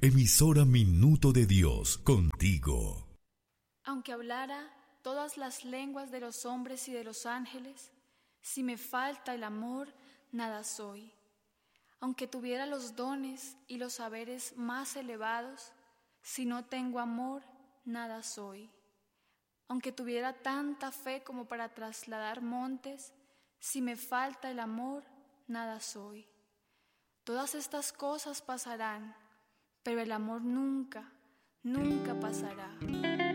Emisora Minuto de Dios, contigo. Aunque hablara todas las lenguas de los hombres y de los ángeles, si me falta el amor, nada soy. Aunque tuviera los dones y los saberes más elevados, si no tengo amor, nada soy. Aunque tuviera tanta fe como para trasladar montes, si me falta el amor, nada soy. Todas estas cosas pasarán, pero el amor nunca, nunca pasará.